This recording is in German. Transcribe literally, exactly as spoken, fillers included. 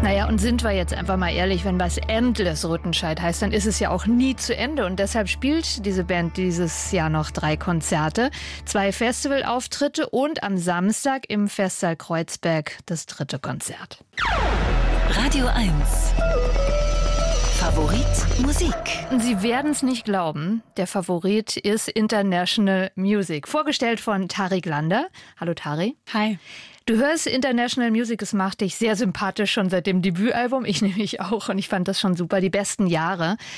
Naja, und sind wir jetzt einfach mal ehrlich, wenn was Endless Rüttenscheid heißt, dann ist es ja auch nie zu Ende. Und deshalb spielt diese Band dieses Jahr noch drei Konzerte, zwei Festivalauftritte und am Samstag im Festsaal Kreuzberg das dritte Konzert. Radio eins. Favorit Musik. Sie werden es nicht glauben, der Favorit ist International Music. Vorgestellt von Tarik Lander. Hallo Tari. Hi. Du hörst International Music, es macht dich sehr sympathisch schon seit dem Debütalbum. Ich nämlich auch und ich fand das schon super, die besten Jahre.